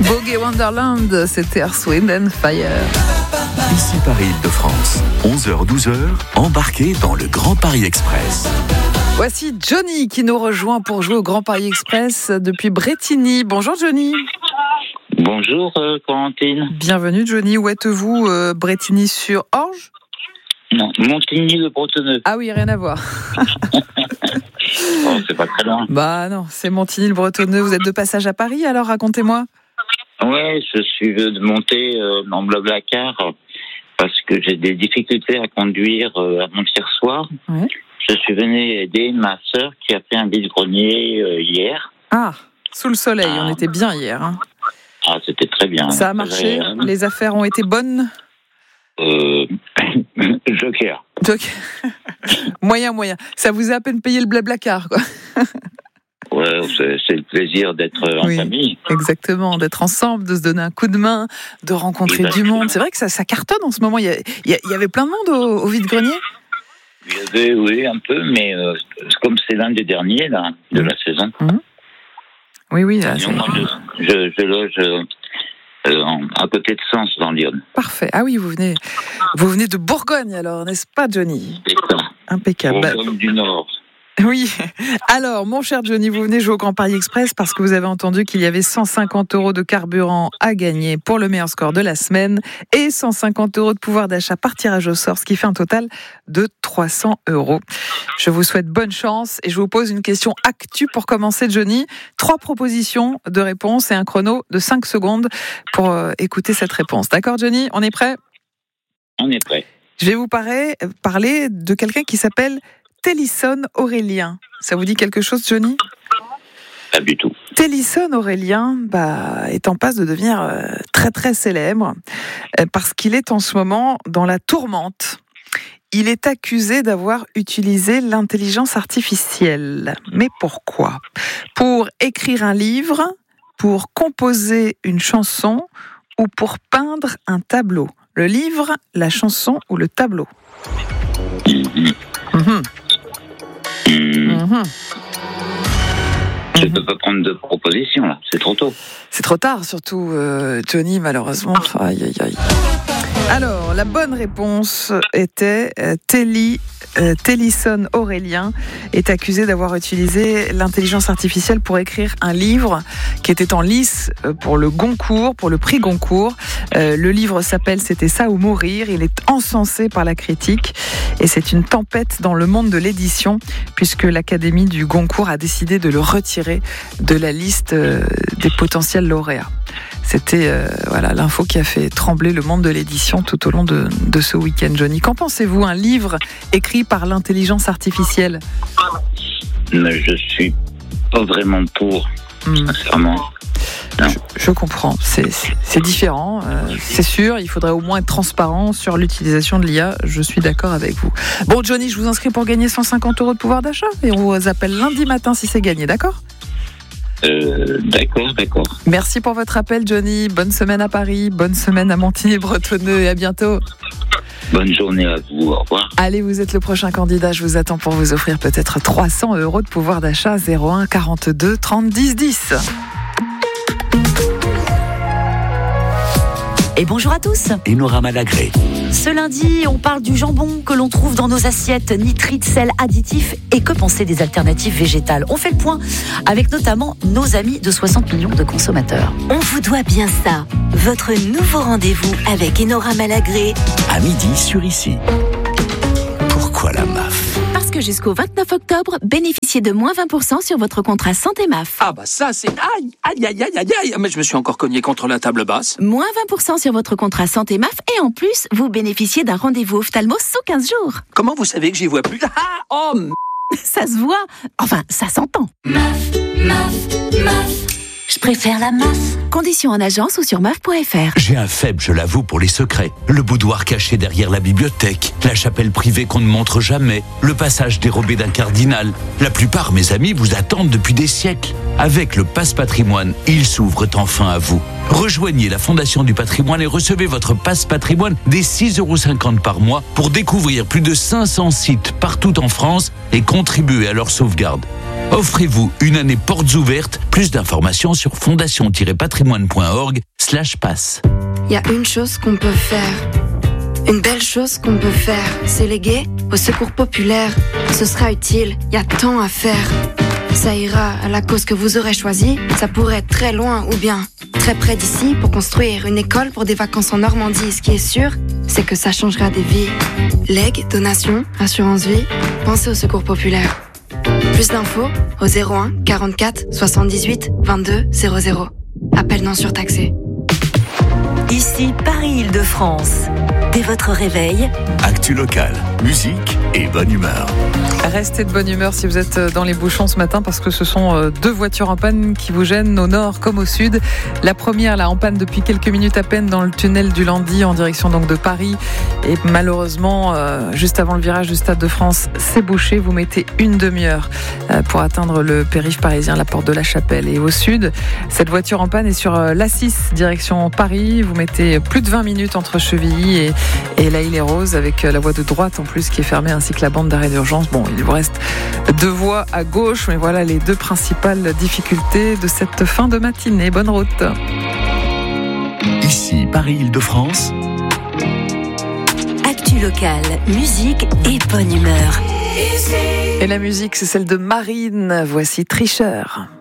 Boogie Wonderland, c'était Earth, Wind and Fire. Ici Paris-Île-de-France, 11h-12h, embarquez dans le Grand Paris Express. Voici Johnny qui nous rejoint pour jouer au Grand Paris Express depuis Brétigny. Bonjour Johnny. Bonjour Corentine. Bienvenue Johnny, où êtes-vous Brétigny-sur-Orge? Non, Montigny-le-Bretonneux. Ah oui, rien à voir. Oh, c'est pas très loin. Bah non, c'est Montigny-le-Bretonneux. Vous êtes de passage à Paris, alors racontez-moi. Ouais, je suis de monter en Blablacar parce que j'ai des difficultés à conduire avant hier soir. Ouais. Je suis venu aider ma sœur qui a fait un vide-grenier hier. Ah, sous le soleil, on était bien hier. Hein. Ah, c'était très bien. Ça a marché, les affaires ont été bonnes. Joker. Moyen. Ça vous a à peine payé le Blablacar, quoi. Ouais, c'est le plaisir d'être en famille. Exactement, d'être ensemble, de se donner un coup de main, de rencontrer du monde. C'est vrai que ça cartonne en ce moment. Il y avait plein de monde au vide-grenier. Il y avait, oui, un peu, mais comme c'est l'un des derniers là, de la saison. Oui. Là, je loge à côté de Sens, dans Lyon. Parfait. Ah oui, vous venez de Bourgogne alors, n'est-ce pas, Johnny? Impeccable. Bourgogne du Nord. Oui. Alors, mon cher Johnny, vous venez jouer au Grand Paris Express parce que vous avez entendu qu'il y avait 150 € de carburant à gagner pour le meilleur score de la semaine et 150 € de pouvoir d'achat par tirage au sort, ce qui fait un total de 300 €. Je vous souhaite bonne chance et je vous pose une question actu pour commencer, Johnny. 3 propositions de réponse et un chrono de 5 secondes pour écouter cette réponse. D'accord, Johnny? On est prêt? On est prêt. Je vais vous parler de quelqu'un qui s'appelle Télisson Aurélien. Ça vous dit quelque chose, Johnny? Pas du tout. Télisson Aurélien est en passe de devenir très très célèbre parce qu'il est en ce moment dans la tourmente. Il est accusé d'avoir utilisé l'intelligence artificielle. Mais pourquoi? Pour écrire un livre, pour composer une chanson ou pour peindre un tableau? Le livre, la chanson ou le tableau? Je ne peux pas prendre de propositions là, c'est trop tôt. C'est trop tard, surtout Johnny, malheureusement. Aïe. Alors, la bonne réponse était Télisson Aurélien est accusé d'avoir utilisé l'intelligence artificielle pour écrire un livre qui était en lice pour le Goncourt, pour le prix Goncourt. Le livre s'appelle C'était ça ou mourir. Il est encensé par la critique et c'est une tempête dans le monde de l'édition puisque l'Académie du Goncourt a décidé de le retirer de la liste des potentiels lauréats. C'était l'info qui a fait trembler le monde de l'édition tout au long de ce week-end, Johnny. Qu'en pensez-vous, un livre écrit par l'intelligence artificielle? Je suis pas vraiment pour, sincèrement. Non. Je comprends, c'est différent, c'est sûr, il faudrait au moins être transparent sur l'utilisation de l'IA, je suis d'accord avec vous. Bon, Johnny, je vous inscris pour gagner 150 € de pouvoir d'achat et on vous appelle lundi matin si c'est gagné, d'accord? D'accord. Merci pour votre appel, Johnny. Bonne semaine à Paris, bonne semaine à Montigny-Bretonneux et à bientôt. Bonne journée à vous, au revoir. Allez, vous êtes le prochain candidat, je vous attends pour vous offrir peut-être 300 € de pouvoir d'achat. 01 42 30 10 10. Et bonjour à tous. Enora Malagré. Ce lundi, on parle du jambon que l'on trouve dans nos assiettes, nitrites, sel, additifs, et que penser des alternatives végétales? On fait le point avec notamment nos amis de 60 millions de consommateurs. On vous doit bien ça. Votre nouveau rendez-vous avec Enora Malagré. À midi sur Ici. Pourquoi la MAF? Parce que jusqu'au 29 octobre, bénéficiez de moins 20% sur votre contrat santé MAF. Ah bah ça c'est... Aïe. Mais je me suis encore cogné contre la table basse. Moins 20% sur votre contrat santé MAF et en plus, vous bénéficiez d'un rendez-vous ophtalmo sous 15 jours. Comment vous savez que j'y vois plus? Ça se voit. Enfin, ça s'entend. MAF. Je préfère la MAF. Conditions en agence ou sur MAF.fr. J'ai un faible, je l'avoue, pour les secrets. Le boudoir caché derrière la bibliothèque, la chapelle privée qu'on ne montre jamais, le passage dérobé d'un cardinal. La plupart, mes amis, vous attendent depuis des siècles. Avec le Pass Patrimoine, ils s'ouvrent enfin à vous. Rejoignez la Fondation du Patrimoine et recevez votre Pass Patrimoine dès 6,50 € par mois pour découvrir plus de 500 sites partout en France et contribuer à leur sauvegarde. Offrez-vous une année portes ouvertes. Plus d'informations sur fondation-patrimoine.fr. patrimoine.org/pass. Il y a une chose qu'on peut faire. Une belle chose qu'on peut faire, c'est léguer au secours populaire. Ce sera utile, il y a tant à faire. Ça ira à la cause que vous aurez choisie. Ça pourrait être très loin ou bien très près d'ici pour construire une école pour des vacances en Normandie. Ce qui est sûr, c'est que ça changera des vies. Legs, donations, assurance vie, pensez au secours populaire. Plus d'infos au 01 44 78 22 00. Appel non surtaxé. Ici Paris-Île-de-France. Dès votre réveil, Actu locale, musique et bonne humeur. Restez de bonne humeur si vous êtes dans les bouchons ce matin parce que ce sont 2 voitures en panne qui vous gênent au nord comme au sud. La première, là, en panne depuis quelques minutes à peine dans le tunnel du Landy en direction donc de Paris. Et malheureusement, juste avant le virage du Stade de France, c'est bouché. Vous mettez une demi-heure pour atteindre le périph' parisien, la porte de la Chapelle. Et au sud, cette voiture en panne est sur l'A6 direction Paris. Vous mettez plus de 20 minutes entre Chevilly et La Île-et-Rose avec la voie de droite en plus qui est fermée ainsi que la bande d'arrêt d'urgence. Bon, il vous reste 2 voies à gauche, mais voilà les 2 principales difficultés de cette fin de matinée. Bonne route. Ici Paris-Île-de-France. actu locale, musique et bonne humeur. Et la musique, c'est celle de Marine. Voici Tricheur.